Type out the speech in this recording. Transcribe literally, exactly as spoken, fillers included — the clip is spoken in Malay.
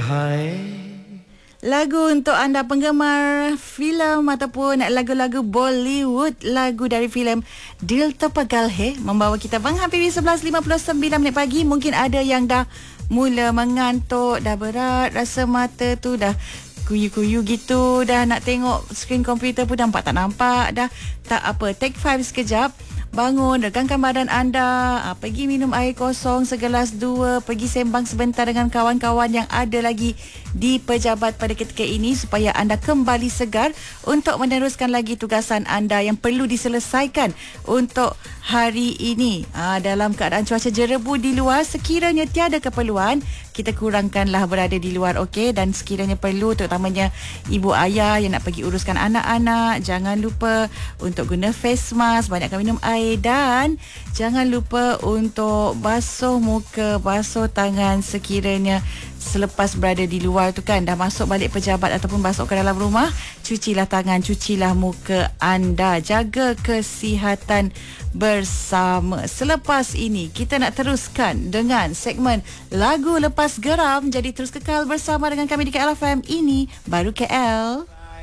Hai. Lagu untuk anda penggemar filem ataupun lagu-lagu Bollywood, lagu dari filem Dil To Pagal Hai membawa kita menghampiri sebelas lima puluh sembilan minit pagi. Mungkin ada yang dah mula mengantuk, dah berat, rasa mata tu dah kuyu-kuyu gitu, dah nak tengok skrin komputer pun nampak tak nampak, dah tak apa. Take five sekejap. Bangun, regangkan badan anda, ah, pergi minum air kosong segelas dua, pergi sembang sebentar dengan kawan-kawan yang ada lagi di pejabat pada ketika ini supaya anda kembali segar untuk meneruskan lagi tugasan anda yang perlu diselesaikan untuk hari ini. Ah, dalam keadaan cuaca jerebu di luar, sekiranya tiada keperluan, kita kurangkanlah berada di luar, okey? Dan sekiranya perlu, terutamanya ibu ayah yang nak pergi uruskan anak-anak, jangan lupa untuk guna face mask, banyakkan minum air, dan jangan lupa untuk basuh muka, basuh tangan sekiranya selepas berada di luar tu kan, dah masuk balik pejabat ataupun masuk ke dalam rumah, cucilah tangan, cucilah muka anda, jaga kesihatan bersama. Selepas ini kita nak teruskan dengan segmen Lagu Lepas Geram, jadi terus kekal bersama dengan kami di K L F M. Ini baru K L.